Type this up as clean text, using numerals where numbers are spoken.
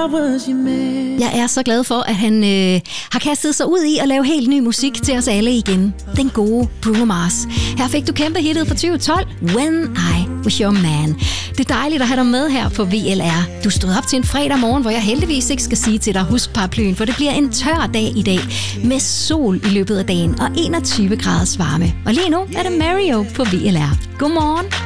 Jeg er så glad for, at han har kastet sig ud i at lave helt ny musik til os alle igen. Den gode Bruno Mars. Her fik du kæmpe hittet fra 2012, When I Was Your Man. Det er dejligt at have dig med her på VLR. Du stod op til en fredag morgen, hvor jeg heldigvis ikke skal sige til dig, husk paraplyen, for det bliver en tør dag i dag med sol i løbet af dagen og 21 graders varme. Og lige nu er det Mario på VLR. Godmorgen.